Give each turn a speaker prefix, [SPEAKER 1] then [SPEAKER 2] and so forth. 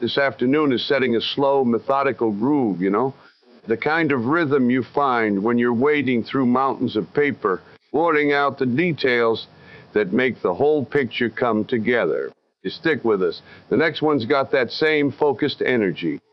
[SPEAKER 1] this afternoon is setting a slow, methodical groove, you know? The kind of rhythm you find when you're wading through mountains of paper, sorting out the details that make the whole picture come together. You stick with us. The next one's got that same focused energy.